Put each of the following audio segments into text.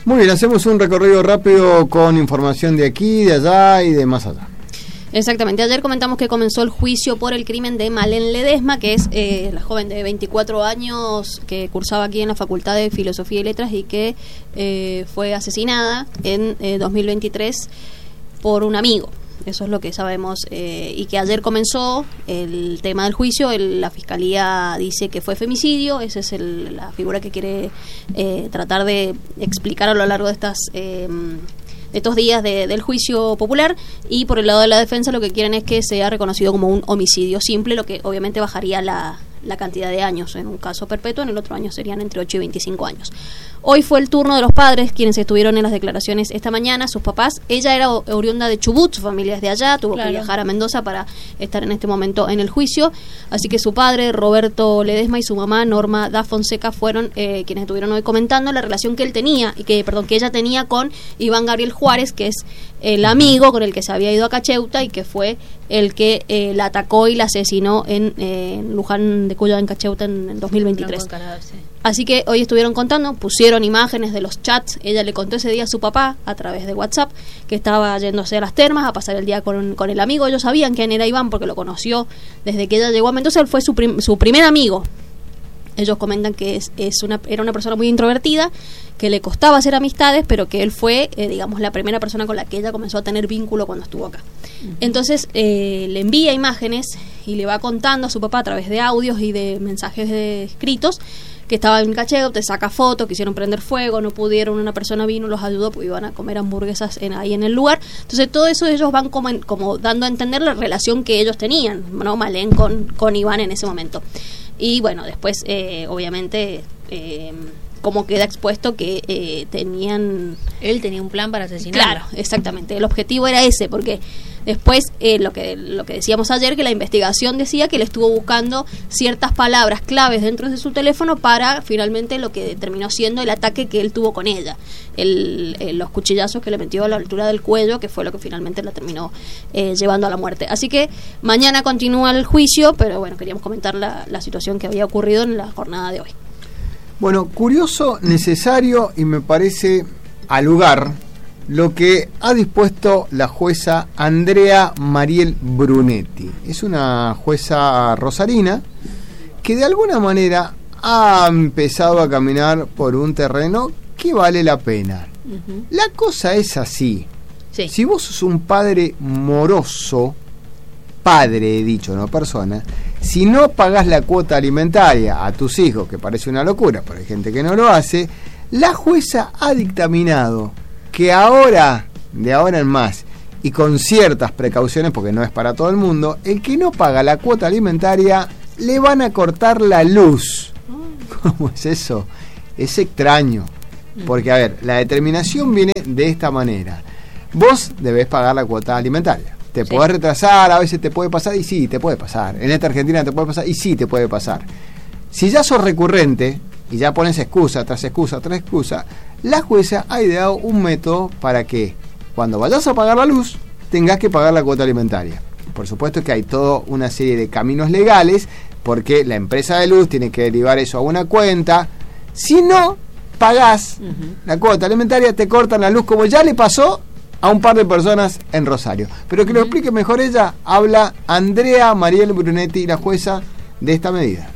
Muy bien, hacemos un recorrido rápido con información de aquí, de allá y de más allá. Exactamente, ayer comentamos que comenzó el juicio por el crimen de Malén Ledesma, que es la joven de 24 años que cursaba aquí en la Facultad de Filosofía y Letras y que fue asesinada en 2023 por un amigo. Eso es lo que sabemos, y que ayer comenzó el tema del juicio. La Fiscalía dice que fue femicidio. Esa es la figura que quiere tratar de explicar a lo largo de estos días del juicio popular, y por el lado de la defensa lo que quieren es que sea reconocido como un homicidio simple, lo que obviamente bajaría la cantidad de años. En un caso perpetuo, en el otro año serían entre 8 y 25 años. Hoy fue el turno de los padres, quienes estuvieron en las declaraciones esta mañana. Sus papás, ella era oriunda de Chubut, su familia es de allá, tuvo que viajar a Mendoza para estar en este momento en el juicio, así que su padre, Roberto Ledesma, y su mamá, Norma da Fonseca, fueron quienes estuvieron hoy comentando la relación que él tenía, que ella tenía con Iván Gabriel Juárez, que es el amigo con el que se había ido a Cacheuta y que fue el que la atacó y la asesinó en Luján de Cuyo, en Cacheuta, en 2023. Así que hoy estuvieron contando, pusieron imágenes de los chats. Ella le contó ese día a su papá a través de WhatsApp que estaba yéndose a las termas a pasar el día con el amigo. Ellos sabían quién era Iván porque lo conoció desde que ella llegó a Mendoza. Él fue su primer amigo. Ellos comentan que era una persona muy introvertida, que le costaba hacer amistades, pero que él fue, digamos, la primera persona con la que ella comenzó a tener vínculo cuando estuvo acá. Entonces le envía imágenes y le va contando a su papá a través de audios y de mensajes escritos que estaba en Cacheuta, te saca fotos, quisieron prender fuego, no pudieron, una persona vino, los ayudó, pues iban a comer hamburguesas ahí en el lugar. Entonces todo eso ellos van como dando a entender la relación que ellos tenían, ¿no? Malén con Iván en ese momento. Y bueno, después obviamente como queda expuesto que él tenía un plan para asesinarla. Claro, exactamente, el objetivo era ese, porque después lo que decíamos ayer, que la investigación decía que él estuvo buscando ciertas palabras claves dentro de su teléfono para finalmente lo que terminó siendo el ataque que él tuvo con ella, los cuchillazos que le metió a la altura del cuello, que fue lo que finalmente la terminó llevando a la muerte. Así que mañana continúa el juicio, pero bueno, queríamos comentar la situación que había ocurrido en la jornada de hoy. Bueno, curioso, necesario y me parece al lugar lo que ha dispuesto la jueza Andrea Mariel Brunetti. Es una jueza rosarina que de alguna manera ha empezado a caminar por un terreno que vale la pena. La cosa es así. Sí. Si vos sos un padre moroso, padre he dicho, no persona, si no pagás la cuota alimentaria a tus hijos, que parece una locura, pero hay gente que no lo hace, la jueza ha dictaminado que ahora, de ahora en más, y con ciertas precauciones, porque no es para todo el mundo, el que no paga la cuota alimentaria le van a cortar la luz. ¿Cómo es eso? Es extraño. Porque, a ver, la determinación viene de esta manera. Vos debés pagar la cuota alimentaria. Te podés retrasar, a veces te puede pasar, y sí, te puede pasar. En esta Argentina te puede pasar, y sí, te puede pasar. Si ya sos recurrente, y ya pones excusa tras excusa tras excusa, la jueza ha ideado un método para que cuando vayas a pagar la luz, tengas que pagar la cuota alimentaria. Por supuesto que hay toda una serie de caminos legales, porque la empresa de luz tiene que derivar eso a una cuenta. Si no pagás la cuota alimentaria, te cortan la luz, como ya le pasó a un par de personas en Rosario. Pero que lo explique mejor ella, habla Andrea Mariel Brunetti, la jueza, de esta medida.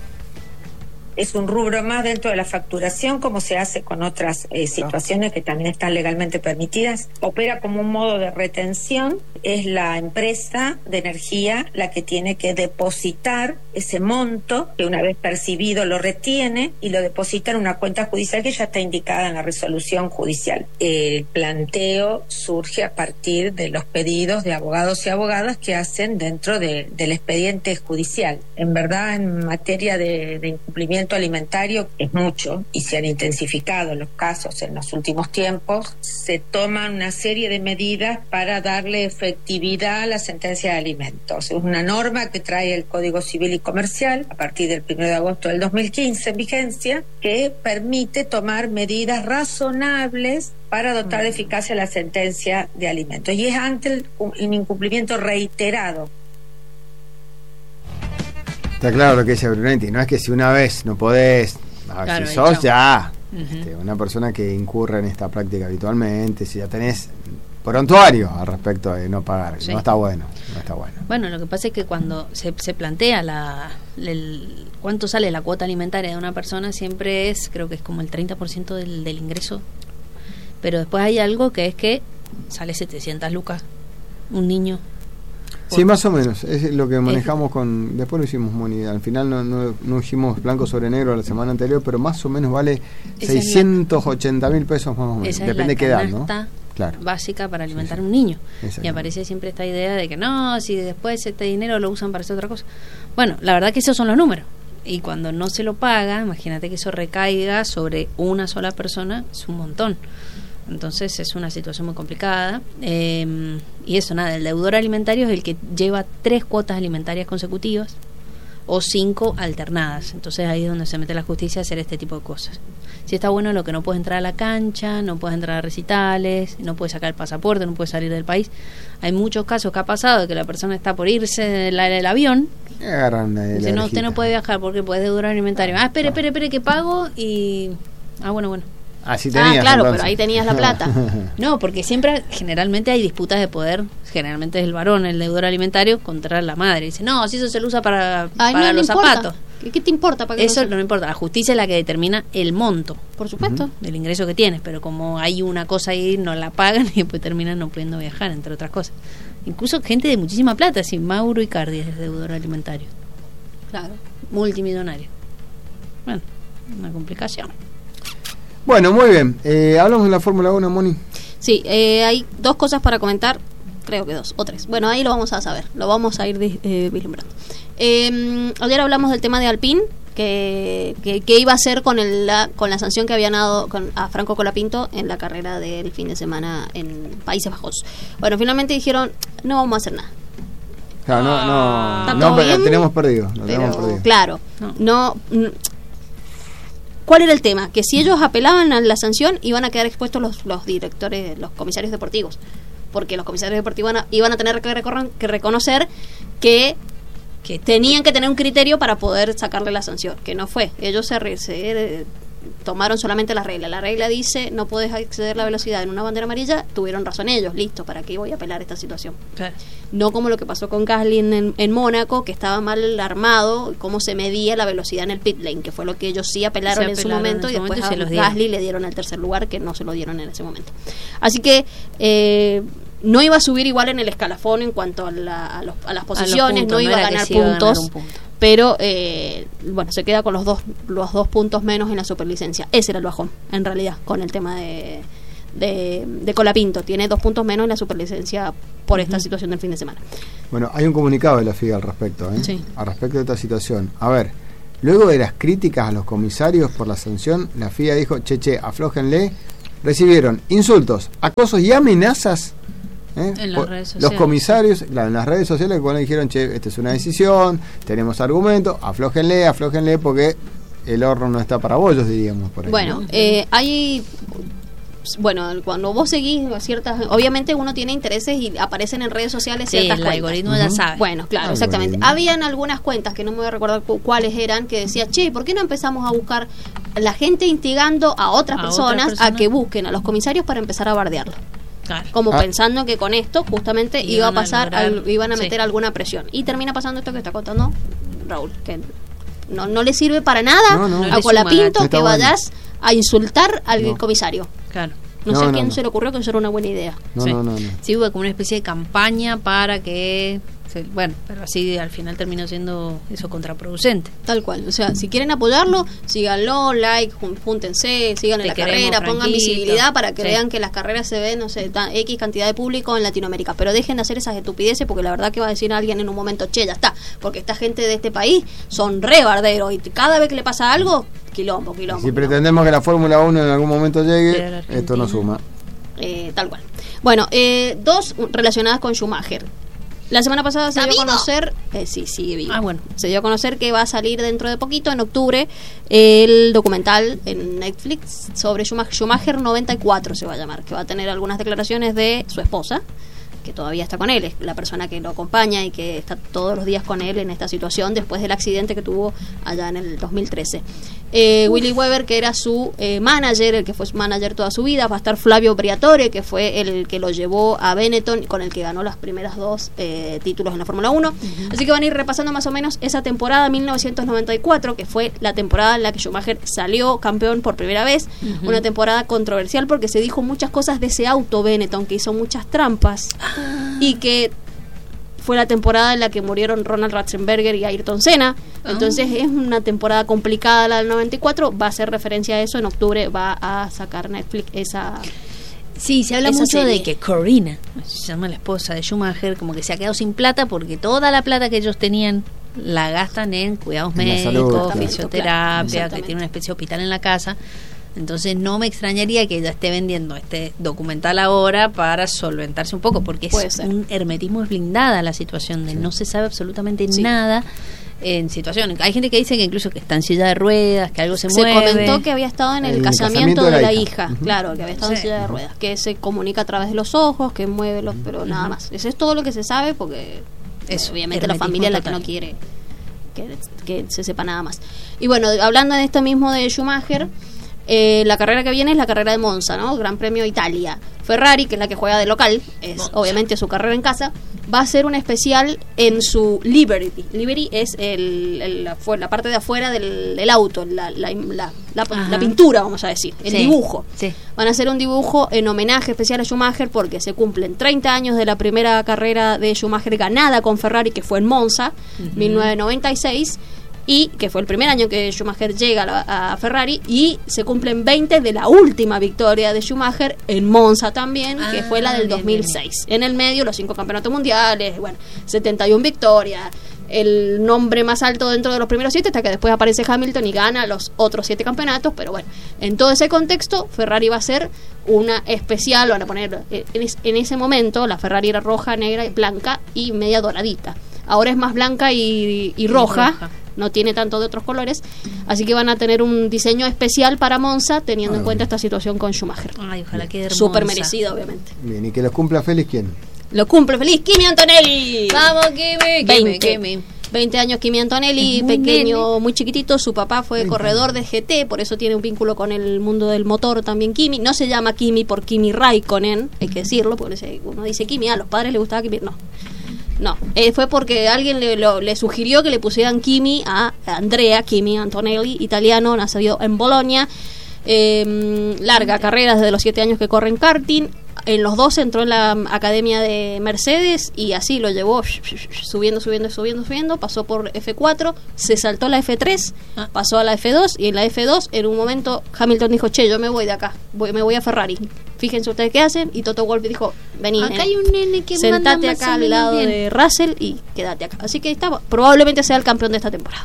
Es un rubro más dentro de la facturación, como se hace con otras situaciones que también están legalmente permitidas. Opera como un modo de retención. Es la empresa de energía la que tiene que depositar ese monto, que una vez percibido lo retiene y lo deposita en una cuenta judicial que ya está indicada en la resolución judicial. El planteo surge a partir de los pedidos de abogados y abogadas que hacen dentro del expediente judicial. En verdad, en materia de incumplimiento alimentario es mucho y se han intensificado los casos en los últimos tiempos. Se toman una serie de medidas para darle efectividad a la sentencia de alimentos. Es una norma que trae el Código Civil y Comercial a partir del 1 de agosto del 2015 en vigencia, que permite tomar medidas razonables para dotar de eficacia la sentencia de alimentos, y es ante el incumplimiento reiterado. Está claro lo que dice Brunetti, no es que si una vez no podés, Claro, si sos ya Una persona que incurre en esta práctica habitualmente, si ya tenés prontuario al respecto de no pagar, no está bueno. Bueno, lo que pasa es que cuando se plantea cuánto sale la cuota alimentaria de una persona, siempre creo que es como el 30% del ingreso, pero después hay algo que es que sale 700 lucas un niño. Sí, más o menos, es lo que manejamos después lo hicimos moneda, al final no hicimos blanco sobre negro la semana anterior, pero más o menos vale 680.000 pesos más o menos, depende de qué edad, ¿no? Claro. Básica para alimentar a un niño. Y aparece siempre esta idea de que no, si después este dinero lo usan para hacer otra cosa. Bueno, la verdad que esos son los números. Y cuando no se lo paga, imagínate que eso recaiga sobre una sola persona, es un montón. Entonces es una situación muy complicada. Y eso, nada, el deudor alimentario es el que lleva 3 cuotas alimentarias consecutivas o 5 alternadas. Entonces ahí es donde se mete la justicia a hacer este tipo de cosas. Si está bueno lo que no puedes entrar a la cancha, no puedes entrar a recitales, no puedes sacar el pasaporte, no puedes salir del país. Hay muchos casos que ha pasado de que la persona está por irse del avión. Dice, no, usted no puede viajar porque puede deudor alimentario. Espere que pago y... bueno. Así tenías, claro, entonces. pero ahí tenías la plata. No, porque generalmente hay disputas de poder. Generalmente es el varón, el deudor alimentario, contra la madre. Dice, no, si eso se lo usa para los zapatos. ¿Qué te importa? Eso no importa. La justicia es la que determina el monto, por supuesto, del ingreso que tienes. Pero como hay una cosa ahí, no la pagan y después terminan no pudiendo viajar, entre otras cosas. Incluso gente de muchísima plata, así Mauro Icardi es deudor alimentario. Claro. Multimillonario. Bueno, una complicación. Bueno, muy bien. Hablamos de la Fórmula 1, Moni. Sí, hay 2 cosas para comentar. Creo que 2 o 3. Bueno, ahí lo vamos a saber. Lo vamos a ir vislumbrando. Ayer hablamos del tema de Alpine, que iba a hacer con la sanción que habían dado a Franco Colapinto en la carrera del fin de semana en Países Bajos. Bueno, finalmente dijeron, no vamos a hacer nada. Claro, no, tenemos perdido. Claro, no. ¿Cuál era el tema? Que si ellos apelaban a la sanción, iban a quedar expuestos los directores, los comisarios deportivos. Porque los comisarios deportivos iban a tener que reconocer que tenían que tener un criterio para poder sacarle la sanción, que no fue. Ellos se tomaron solamente la regla. La regla dice, no puedes exceder la velocidad en una bandera amarilla. Tuvieron razón ellos, listo, ¿para qué voy a apelar esta situación? Claro. No como lo que pasó con Gasly en Mónaco, que estaba mal armado, cómo se medía la velocidad en el pit lane, que fue lo que ellos sí apelaron en su momento, y después a Gasly le dieron el tercer lugar, que no se lo dieron en ese momento. Así que no iba a subir igual en el escalafón en cuanto a las posiciones, no iba a ganar puntos. Pero bueno, se queda con los dos puntos menos en la superlicencia. Ese era el bajón, en realidad, con el tema de Colapinto. Tiene 2 puntos menos en la superlicencia por esta situación del fin de semana. Bueno, hay un comunicado de la FIA al respecto, Sí. Al respecto de esta situación. A ver, luego de las críticas a los comisarios por la sanción, la FIA dijo, aflójenle. Recibieron insultos, acosos y amenazas en las redes sociales. Los comisarios, en las redes sociales, cuando dijeron, esta es una decisión, tenemos argumentos, aflójenle porque el horno no está para bollos, diríamos por ahí. Bueno, cuando vos seguís ciertas, obviamente uno tiene intereses y aparecen en redes sociales ciertas cuentas. El algoritmo ya sabe. Bueno, claro, exactamente. Habían algunas cuentas que no me voy a recordar cuáles eran, que decía, ¿por qué no empezamos a buscar la gente instigando a otras personas a que busquen a los comisarios para empezar a bardearlo? Claro. Como pensando que con esto justamente iban a meter alguna presión. Y termina pasando esto que está contando Raúl, que no le sirve para nada a Colapinto que vayas a insultar al comisario. Claro. No sé a quién se le ocurrió que eso era una buena idea. No. Sí, hubo como una especie de campaña para que... Bueno, pero así al final terminó siendo eso contraproducente. Tal cual. O sea, si quieren apoyarlo, síganlo, júntense, sigan en la carrera, pongan visibilidad para que vean que las carreras se ven, X cantidad de público en Latinoamérica. Pero dejen de hacer esas estupideces, porque la verdad que va a decir alguien en un momento, ya está. Porque esta gente de este país son re barderos y cada vez que le pasa algo, quilombo. Si pretendemos que la Fórmula 1 en algún momento llegue, esto no suma. Tal cual. Bueno, 2 relacionadas con Schumacher. La semana pasada se dio a conocer, sigue vivo. Se dio a conocer que va a salir dentro de poquito, en octubre, el documental en Netflix sobre Schumacher 94 se va a llamar, que va a tener algunas declaraciones de su esposa, que todavía está con él, es la persona que lo acompaña y que está todos los días con él en esta situación después del accidente que tuvo allá en el 2013. Willy Weber, que era su manager, el que fue su manager toda su vida. Va a estar Flavio Briatore, que fue el que lo llevó a Benetton, con el que ganó las primeras 2 títulos en la Fórmula 1. Así que van a ir repasando más o menos esa temporada 1994, que fue la temporada en la que Schumacher salió campeón por primera vez. Una temporada controversial porque se dijo muchas cosas de ese auto Benetton, que hizo muchas trampas, y que fue la temporada en la que murieron Ronald Ratzenberger y Ayrton Senna. Entonces es una temporada complicada la del 94. Va a hacer referencia a eso. En octubre va a sacar Netflix esa... Sí, se habla mucho serie. de que Corina, se llama la esposa de Schumacher, como que se ha quedado sin plata porque toda la plata que ellos tenían la gastan en cuidados médicos, fisioterapia, que tiene una especie de hospital en la casa. Entonces no me extrañaría que ella esté vendiendo este documental ahora para solventarse un poco, porque es un hermetismo, es blindada la situación de no se sabe absolutamente nada en situación. Hay gente que dice que incluso que está en silla de ruedas, que algo se mueve. Se comentó que había estado en el casamiento de la hija. Claro, que había estado en silla de ruedas, que se comunica a través de los ojos, que mueve los, pero nada más. Eso es todo lo que se sabe, porque obviamente la familia es la que no quiere que se sepa nada más. Y bueno, hablando de esto mismo de Schumacher, la carrera que viene es la carrera de Monza, ¿no? Gran Premio Italia. Ferrari, que es la que juega de local, es Monza. Obviamente su carrera en casa, va a hacer un especial en su Liberty. Liberty es la parte de afuera del auto, la pintura, vamos a decir, el dibujo. Sí. Van a hacer un dibujo en homenaje especial a Schumacher porque se cumplen 30 años de la primera carrera de Schumacher ganada con Ferrari, que fue en Monza, 1996. Y que fue el primer año que Schumacher llega a Ferrari, y se cumplen 20 de la última victoria de Schumacher en Monza también, que fue la del 2006. En el medio, los 5 campeonatos mundiales, 71 victorias, el nombre más alto dentro de los primeros 7, hasta que después aparece Hamilton y gana los otros 7 campeonatos. Pero bueno, en todo ese contexto, Ferrari va a ser una especial, van a poner en ese momento, la Ferrari era roja, negra y blanca y media doradita. Ahora es más blanca y roja. No tiene tanto de otros colores, así que van a tener un diseño especial para Monza, teniendo en cuenta esta situación con Schumacher. Ay, ojalá quede hermosa. Súper merecida, obviamente. Bien, y que los cumpla feliz, ¿quién? Lo cumple feliz Kimi Antonelli. Vamos, Kimi. 20 años Kimi Antonelli, pequeño, muy chiquitito. Su papá fue corredor de GT, por eso tiene un vínculo con el mundo del motor también. Kimi no se llama Kimi por Kimi Raikkonen, hay que decirlo, porque uno dice Kimi, a los padres les gustaba Kimi, no, fue porque alguien le sugirió que le pusieran Kimi a Andrea Kimi Antonelli, italiano, nacido en Bolonia. Larga carrera desde los 7 años que corre en karting. En los 2 entró en la academia de Mercedes y así lo llevó subiendo, pasó por F4, se saltó la F3, pasó a la F2, y en la F2 en un momento Hamilton dijo, yo me voy de acá, me voy a Ferrari, fíjense ustedes qué hacen, y Toto Wolff dijo, vení, acá hay un nene que sentate acá al lado de Russell y quédate acá. Así que probablemente sea el campeón de esta temporada.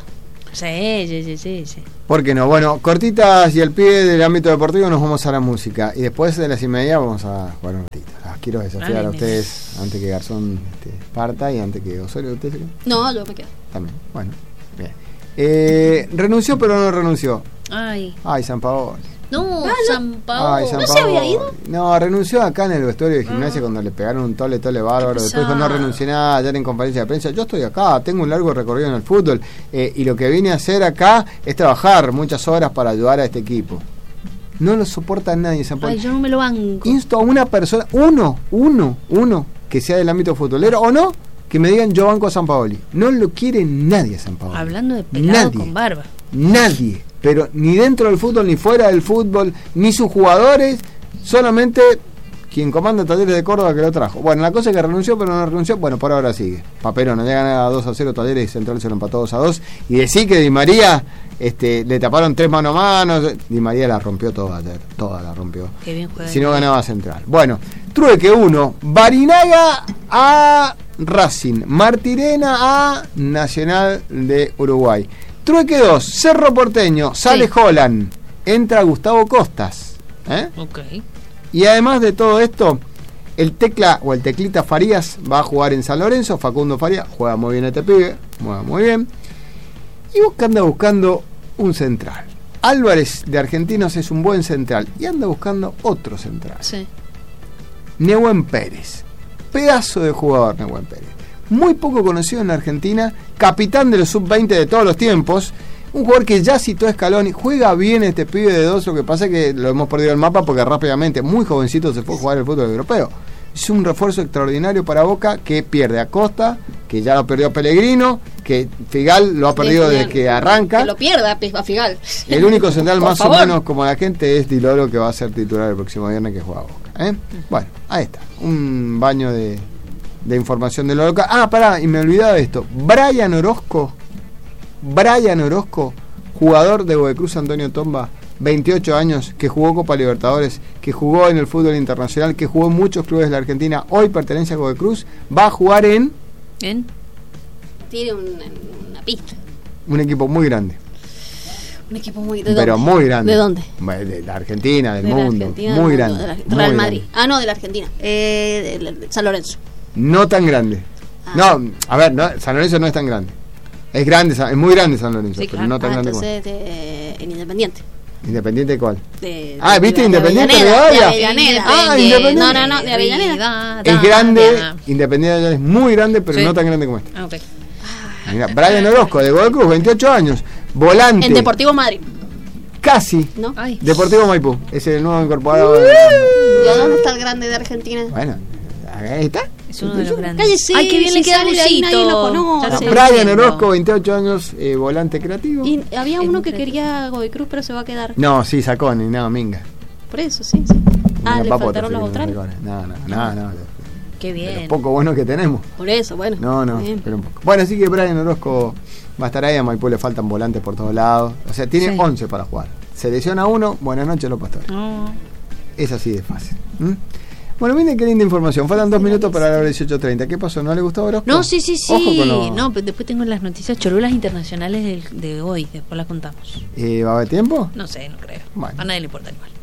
Sí. ¿Por qué no? Bueno, cortitas y al pie del ámbito deportivo nos vamos a la música. Y después de las y media vamos a jugar un ratito. Quiero desafiar a ustedes antes que Garzón parta y antes que Osorio. ¿Ustedes? No, yo me quedo. También, bueno, bien. Renunció pero no renunció. Ay, San Paolo. No, San Paolo. ¿No se había ido? No, renunció acá en el vestuario de gimnasia cuando le pegaron un tole bárbaro. Después dijo, no renuncié nada, ayer en conferencia de prensa, yo estoy acá, tengo un largo recorrido en el fútbol, y lo que vine a hacer acá es trabajar muchas horas para ayudar a este equipo. No lo soporta nadie, San Paolo. Ay, yo no me lo banco. Insto a una persona, uno que sea del ámbito futbolero o no, que me digan yo banco a San Paoli. No lo quiere nadie a San Paoli. Hablando de pelado con barba. Nadie, pero ni dentro del fútbol, ni fuera del fútbol, ni sus jugadores, solamente quien comanda Talleres de Córdoba que lo trajo. Bueno, la cosa es que renunció, pero no renunció. Bueno, por ahora sigue. Paperón, ya ganaba 2-0 Talleres y Central se lo empató 2-2. Y decir que Di María le taparon 3 mano a mano. Di María la rompió toda ayer, toda la rompió. Qué bien juega. Si no ganaba Central. Bueno, trueque 1, Barinaga a Racing, Martirena a Nacional de Uruguay. Trueque 2, Cerro Porteño, sale Holland, entra Gustavo Costas. Okay. Y además de todo esto, el Teclita Farías va a jugar en San Lorenzo. Facundo Farías juega muy bien este pibe, juega muy bien. Y anda buscando un central. Álvarez de Argentinos es un buen central y anda buscando otro central. Sí. Nehuen Pérez, pedazo de jugador Nehuen Pérez. Muy poco conocido en Argentina, capitán de los sub-20 de todos los tiempos, Un jugador que ya citó a Scaloni, juega bien este pibe de 2, lo que pasa es que lo hemos perdido el mapa porque rápidamente, muy jovencito, se fue a jugar el fútbol europeo. Es un refuerzo extraordinario para Boca, que pierde a Costa, que ya lo perdió a Pellegrino, que Figal lo ha perdido desde que arranca. Que lo pierda a Figal. El único central más favor. o menos como la gente es Di Loro, que va a ser titular el próximo viernes que juega a Boca. Bueno, ahí está, un baño de información de lo local. Pará, y me olvidaba de esto. Brian Orozco, jugador de Godoy Cruz Antonio Tomba, 28 años, que jugó Copa Libertadores, que jugó en el fútbol internacional, que jugó en muchos clubes de la Argentina, hoy pertenece a Godoy Cruz, va a jugar en tiene una pista. un equipo muy grande. Un equipo muy pero muy grande. ¿De dónde? De la Argentina, del de mundo. Argentina, muy del grande. mundo, muy Real Madrid. grande. No, de la Argentina. De San Lorenzo. No tan grande. No, a ver, no, San Lorenzo no es tan grande. Es grande, es muy grande San Lorenzo, Sí, pero claro. no tan grande Entonces, como en Independiente. ¿Independiente de cuál? ¿Viste Independiente de Avellaneda. Avellaneda. Independiente. No, de Avellaneda. Es grande, Independiente es muy grande, pero no tan grande como este. Okay. Mira, Brian Orozco, de Godoy Cruz, 28 años, volante. En Deportivo Madrid. Casi. ¿No? Ay. Deportivo Maipú, es el nuevo incorporado. ¿Y dónde está el grande de Argentina? Bueno, ahí está. Es uno de los grandes. Cállese, Ay, qué bien si le queda sale de ahí, nadie lo conoce. Ya sé, Brian entiendo. Orozco, 28 años, volante creativo. Y había Es uno muy que creativo. quería Godoy Cruz, pero se va a quedar. No, sí, Saconi, no, Minga. Por eso, sí. Minga Le Papota, faltaron sí, los no, otros. no. Qué De los bien. poco buenos que tenemos. Por eso, bueno. No, Bien. pero un poco. Bueno, así que Brian Orozco va a estar ahí, a Maipú le faltan volantes por todos lados. O sea, tiene Sí. 11 para jugar. Se lesiona uno, buenas noches, los pastores. No. Es así de fácil. Bueno, miren qué linda información. Faltan 2 minutos para la hora 18:30. ¿Qué pasó? ¿No le gustó Orozco? No, sí. Ojo con lo- No, pero después tengo las noticias cholulas internacionales de hoy. Después las contamos. ¿Va a haber tiempo? No sé, no creo. Bueno. A nadie le importa igual.